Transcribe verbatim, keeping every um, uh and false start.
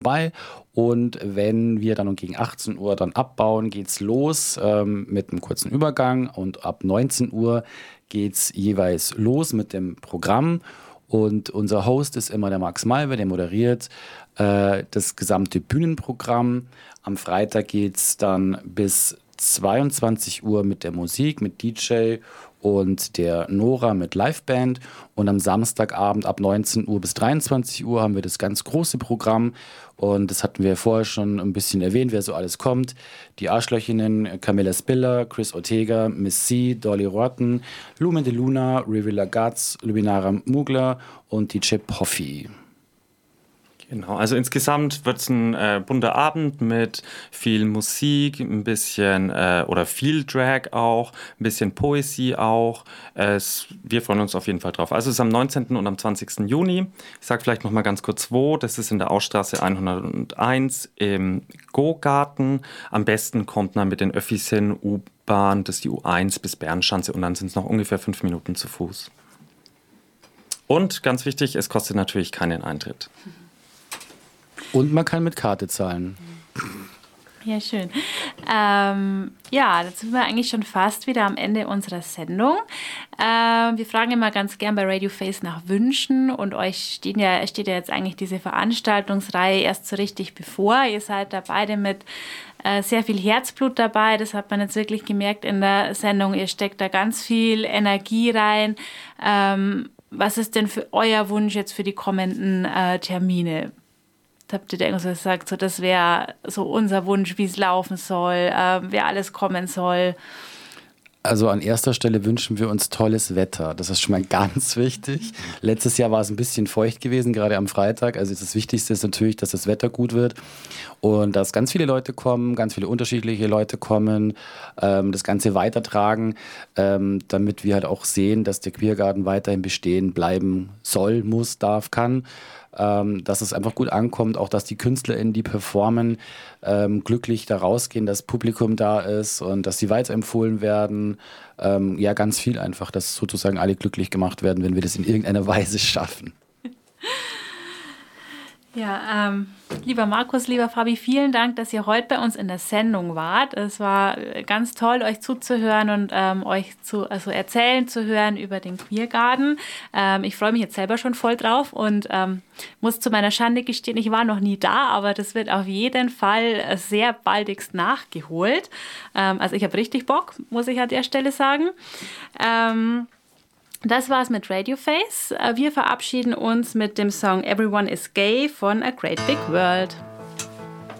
vorbei. Und wenn wir dann um gegen achtzehn Uhr dann abbauen, geht's los ähm, mit einem kurzen Übergang. Und ab neunzehn Uhr geht's jeweils los mit dem Programm. Und unser Host ist immer der Max Malve, der moderiert äh, das gesamte Bühnenprogramm. Am Freitag geht's dann bis zweiundzwanzig Uhr mit der Musik, mit D J und der Nora mit Liveband. Und am Samstagabend ab neunzehn Uhr bis dreiundzwanzig Uhr haben wir das ganz große Programm. Und das hatten wir vorher schon ein bisschen erwähnt, wer so alles kommt. Die Arschlöchinnen, Camilla Spiller, Chris Ortega, Miss C, Dolly Rotten, Lumen de Luna, Rivilla Guts, Lubinara Mugler und D J Poffy. Genau, also insgesamt wird es ein äh, bunter Abend mit viel Musik, ein bisschen äh, oder viel Drag auch, ein bisschen Poesie auch. Es, wir freuen uns auf jeden Fall drauf. Also es ist am neunzehnten und am zwanzigsten Juni. Ich sage vielleicht noch mal ganz kurz wo. Das ist in der Ausstraße hunderteins im Go-Garten. Am besten kommt man mit den Öffis hin, U-Bahn, das ist die U eins bis Bärenschanze und dann sind es noch ungefähr fünf Minuten zu Fuß. Und ganz wichtig, es kostet natürlich keinen Eintritt. Und man kann mit Karte zahlen. Ja, schön. Ähm, ja, jetzt sind wir eigentlich schon fast wieder am Ende unserer Sendung. Ähm, wir fragen immer ganz gern bei Radio Face nach Wünschen und euch steht ja, steht ja jetzt eigentlich diese Veranstaltungsreihe erst so richtig bevor. Ihr seid da beide mit äh, sehr viel Herzblut dabei. Das hat man jetzt wirklich gemerkt in der Sendung. Ihr steckt da ganz viel Energie rein. Ähm, was ist denn für euer Wunsch jetzt für die kommenden äh, Termine? Habt ihr da irgendwas gesagt, so, das wäre so unser Wunsch, wie es laufen soll, äh, wer alles kommen soll? Also an erster Stelle wünschen wir uns tolles Wetter. Das ist schon mal ganz wichtig. Letztes Jahr war es ein bisschen feucht gewesen, gerade am Freitag. Also das Wichtigste ist natürlich, dass das Wetter gut wird und dass ganz viele Leute kommen, ganz viele unterschiedliche Leute kommen, ähm, das Ganze weitertragen, ähm, damit wir halt auch sehen, dass der Queergarten weiterhin bestehen bleiben soll, muss, darf, kann. Ähm, dass es einfach gut ankommt, auch dass die KünstlerInnen, die performen, ähm, glücklich da rausgehen, dass Publikum da ist und dass sie weiterempfohlen werden. Ähm, ja, ganz viel einfach, dass sozusagen alle glücklich gemacht werden, wenn wir das in irgendeiner Weise schaffen. Ja, ähm, lieber Markus, lieber Fabi, vielen Dank, dass ihr heute bei uns in der Sendung wart. Es war ganz toll, euch zuzuhören und ähm, euch zu, also erzählen zu hören über den Queergarten. Ähm, ich freue mich jetzt selber schon voll drauf und ähm, muss zu meiner Schande gestehen, ich war noch nie da, aber das wird auf jeden Fall sehr baldigst nachgeholt. Ähm, also ich habe richtig Bock, muss ich an der Stelle sagen. Ähm, Das war's mit Radio Face. Wir verabschieden uns mit dem Song Everyone is Gay von A Great Big World.